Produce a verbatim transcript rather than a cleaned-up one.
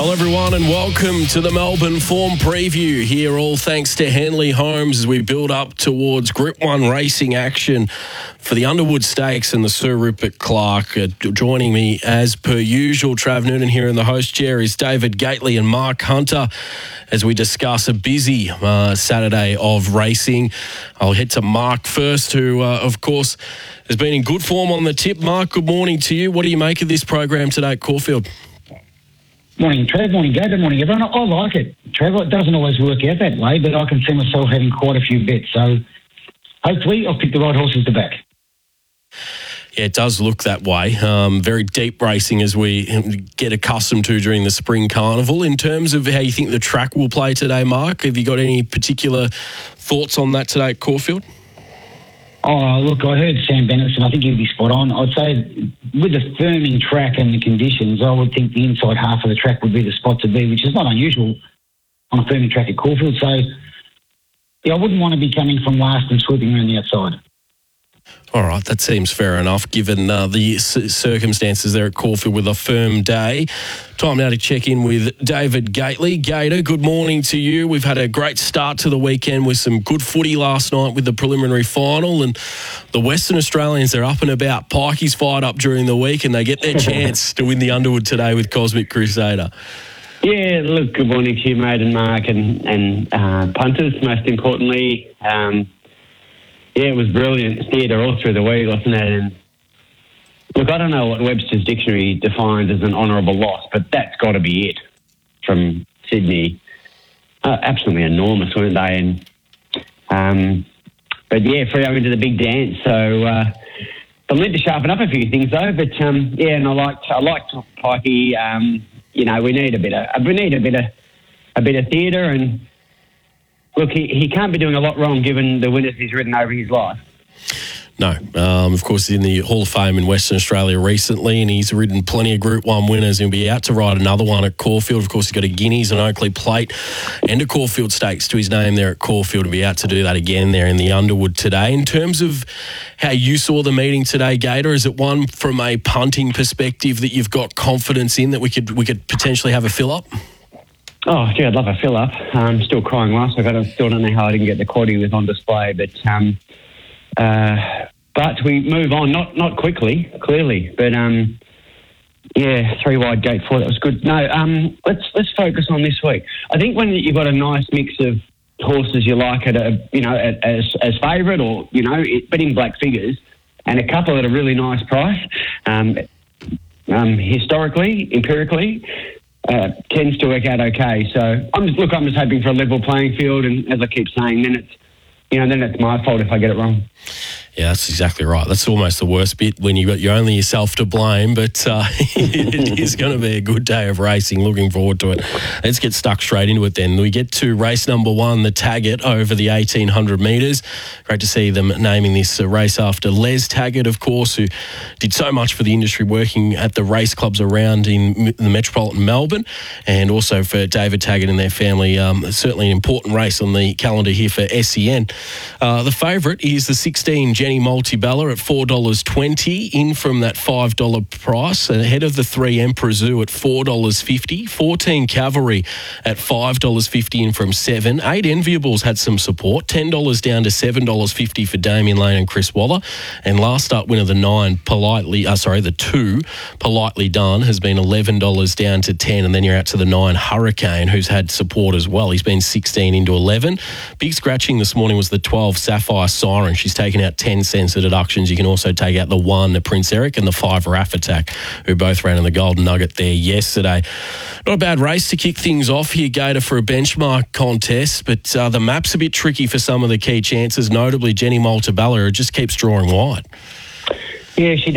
Hello everyone and welcome to the Melbourne Form Preview here, all thanks to Henley Homes as we build up towards Group one racing action for the Underwood Stakes and the Sir Rupert Clarke. Uh, joining me as per usual, Trav Noonan here in the host chair is David Gately and Mark Hunter as we discuss a busy uh, Saturday of racing. I'll head to Mark first, who uh, of course has been in good form on the tip. Mark, good morning to you. What do you make of this program today at Caulfield? Morning, Trev. Morning, Gabe. Morning, everyone. I like it, Trevor. It doesn't always work out that way, but I can see myself having quite a few bets. So hopefully I'll pick the right horses to back. Yeah, it does look that way. Um, very deep racing as we get accustomed to during the Spring Carnival. In terms of how you think the track will play today, Mark, have you got any particular thoughts on that today at Caulfield? Oh, look, I heard Sam Bennett, and I think he'd be spot on. I'd say with the firming track and the conditions, I would think the inside half of the track would be the spot to be, which is not unusual on a firming track at Caulfield. So, yeah, I wouldn't want to be coming from last and swooping around the outside. All right, that seems fair enough, given uh, the c- circumstances there at Caulfield with a firm day. Time now to check in with David Gately. Gator, good morning to you. We've had a great start to the weekend with some good footy last night with the preliminary final, and the Western Australians, they're up and about. Pikey's fired up during the week, and they get their chance to win the Underwood today with Cosmic Crusader. Yeah, look, good morning to you, mate, and Mark, and, and uh, punters, most importantly. Um, Yeah, it was brilliant theatre all through the week, wasn't it? And look, I don't know what Webster's Dictionary defines as an honourable loss, but that's got to be it from Sydney. Uh, absolutely enormous, weren't they? And um, but yeah, Freo into the big dance. So uh, I need to sharpen up a few things though. But um, yeah, and I liked I liked Pikey. Um, you know, we need a bit of we need a bit of a bit of theatre and. Look, he, he can't be doing a lot wrong given the winners he's ridden over his life. No. Um, of course, he's in the Hall of Fame in Western Australia recently, and he's ridden plenty of Group one winners. He'll be out to ride another one at Caulfield. Of course, he's got a Guineas, an Oakley Plate, and a Caulfield Stakes to his name there at Caulfield. He'll be out to do that again there in the Underwood today. In terms of how you saw the meeting today, Gator, is it one from a punting perspective that you've got confidence in that we could we could potentially have a fill-up? Oh, gee, I'd love a fill-up. I'm still crying last week. I don't, still don't know how I didn't get the quaddy with on display. But um, uh, but we move on, not not quickly, clearly. But, um, yeah, three wide gate four, that was good. No, um, let's let's focus on this week. I think when you've got a nice mix of horses you like at a, you know, at, as as favourite or, you know, it, but in black figures, and a couple at a really nice price, um, um, historically, empirically, Uh, tends to work out okay. So I'm just look. I'm just hoping for a level playing field, and as I keep saying, then it's you know then it's my fault if I get it wrong. Yeah, that's exactly right. That's almost the worst bit when you've got you're only yourself to blame, but uh, it is going to be a good day of racing. Looking forward to it. Let's get stuck straight into it then. We get to race number one, the Taggart, over the eighteen hundred metres. Great to see them naming this uh, race after Les Taggart, of course, who did so much for the industry working at the race clubs around in the metropolitan Melbourne, and also for David Taggart and their family. Um, certainly an important race on the calendar here for S E N. Uh, the favourite is the sixteen Jenny Multibella at four dollars twenty, in from that five dollars price, ahead of the three Emperor Zoo at four dollars fifty, fourteen Cavalry at five dollars fifty in from seven, eight Enviables had some support, ten dollars down to seven dollars fifty for Damien Lane and Chris Waller, and last up winner the nine, politely, uh, sorry, the two, Politely Done, has been eleven dollars down to ten, and then you're out to the nine Hurricane, who's had support as well. He's been sixteen into eleven. Big scratching this morning was the twelve Sapphire Siren. She's taken out ten cents of deductions. You can also take out the one, the Prince Eric, and the five Raff Attack, who both ran in the Golden Nugget there yesterday. Not a bad race to kick things off here, Gator, for a benchmark contest, but uh, the map's a bit tricky for some of the key chances, notably Jenny Multibella, who just keeps drawing wide. Yeah, she